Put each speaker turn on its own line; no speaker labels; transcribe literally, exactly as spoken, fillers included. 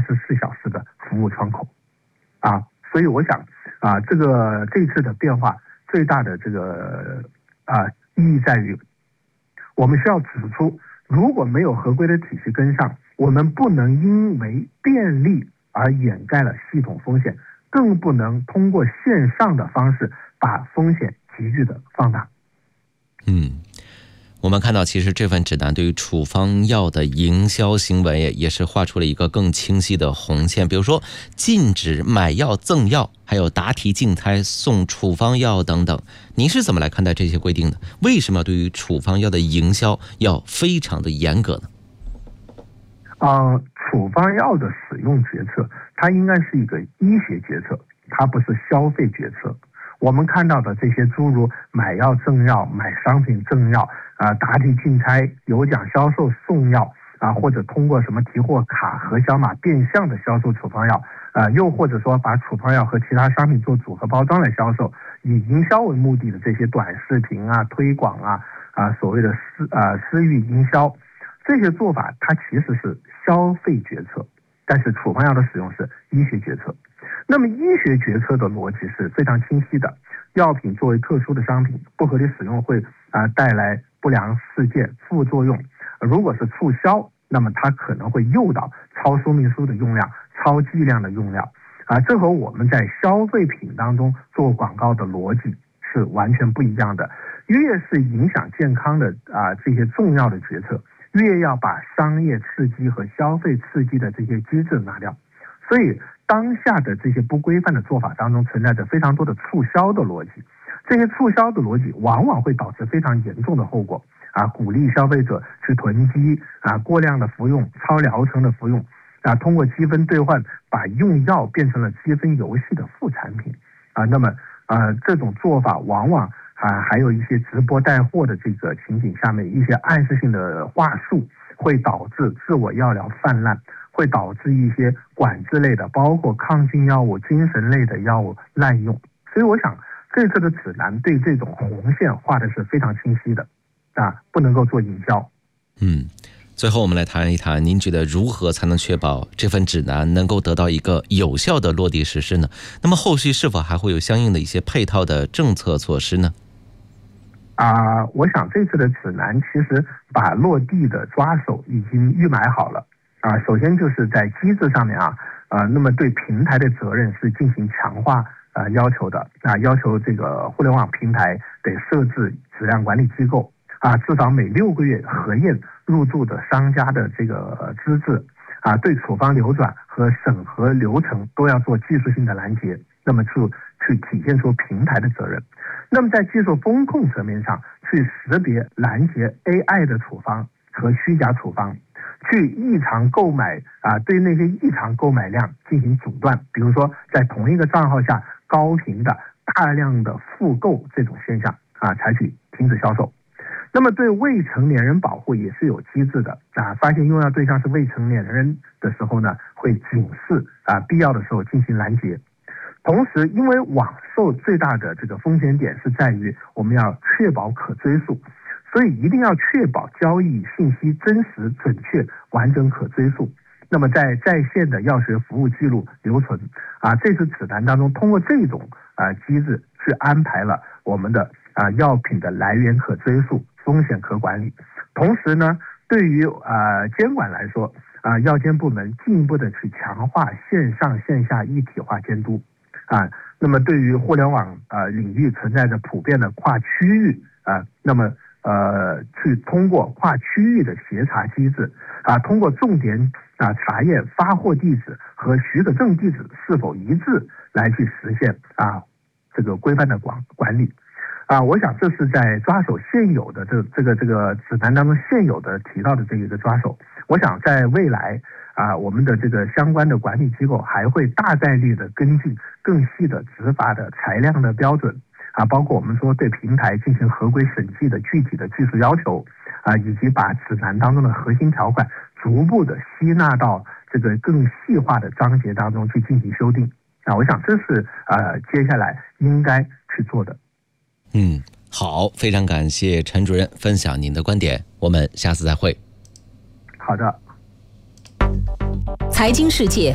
十四小时的服务窗口啊。所以我想啊，这个这次的变化最大的这个啊意义在于，我们需要指出，如果没有合规的体系跟上，我们不能因为便利而掩盖了系统风险，更不能通过线上的方式把风险急剧的放大。
嗯。我们看到，其实这份指南对于处方药的营销行为也是画出了一个更清晰的红线。比如说，禁止买药赠药，还有答题竞猜送处方药等等。您是怎么来看待这些规定的？为什么对于处方药的营销要非常的严格呢？
呃，处方药的使用决策，它应该是一个医学决策，它不是消费决策。我们看到的这些诸如买药赠药、买商品赠药、啊、呃、答题竞猜、有奖销售送药啊、呃，或者通过什么提货卡、核销码变相的销售处方药啊、呃，又或者说把处方药和其他商品做组合包装来销售，以营销为目的的这些短视频啊、推广啊啊、呃、所谓的私啊、呃、私域营销，这些做法它其实是消费决策，但是处方药的使用是医学决策。那么医学决策的逻辑是非常清晰的，药品作为特殊的商品，不合理使用会啊、呃、带来不良事件、副作用。如果是促销，那么它可能会诱导超说明书的用量、超剂量的用量啊，这和我们在消费品当中做广告的逻辑是完全不一样的。越是影响健康的啊这些重要的决策，越要把商业刺激和消费刺激的这些机制拿掉。所以当下的这些不规范的做法当中存在着非常多的促销的逻辑，这些促销的逻辑往往会导致非常严重的后果啊，鼓励消费者去囤积啊，过量的服用、超疗程的服用啊，通过积分兑换把用药变成了积分游戏的副产品啊，那么啊这种做法往往啊还有一些直播带货的这个情景下面一些暗示性的话术，会导致自我药疗泛滥，会导致一些管制类的，包括抗菌药物、精神类的药物滥用。所以我想这次的指南对这种红线画的是非常清晰的啊，不能够做营销。
嗯，最后我们来谈一谈，您觉得如何才能确保这份指南能够得到一个有效的落地实施呢？那么后续是否还会有相应的一些配套的政策措施呢？
啊，我想这次的指南其实把落地的抓手已经预埋好了啊。首先就是在机制上面啊，呃，那么对平台的责任是进行强化呃要求的啊，要求这个互联网平台得设置质量管理机构啊，至少每六个月核验入驻的商家的这个资质啊，对处方流转和审核流程都要做技术性的拦截，那么去去体现出平台的责任。那么在技术风控层面上，去识别拦截 A I 的处方和虚假处方，去异常购买啊，对那些异常购买量进行阻断，比如说在同一个账号下高频的大量的复购这种现象啊，采取停止销售。那么对未成年人保护也是有机制的啊，发现用药对象是未成年人的时候呢，会警示啊，必要的时候进行拦截。同时，因为网售最大的这个风险点是在于我们要确保可追溯，所以一定要确保交易信息真实、准确、完整、可追溯。那么在在线的药学服务记录留存啊，这次指南当中通过这种啊机制去安排了我们的啊药品的来源可追溯、风险可管理。同时呢，对于啊监管来说啊，药监部门进一步的去强化线上线下一体化监督。啊，那么对于互联网呃领域存在着普遍的跨区域啊，那么呃去通过跨区域的协查机制啊，通过重点啊查验发货地址和许可证地址是否一致来去实现啊这个规范的管管理啊，我想这是在抓手现有的这这个这个指南当中现有的提到的这一个抓手，我想在未来。啊，我们的这个相关的管理机构还会大概率的根据更细的执法的裁量的标准啊，包括我们说对平台进行合规审计的具体的技术要求啊，以及把指南当中的核心条款逐步的吸纳到这个更细化的章节当中去进行修订啊，我想这是呃接下来应该去做的。
嗯，好，非常感谢陈主任分享您的观点，我们下次再会。
好的。
财经世界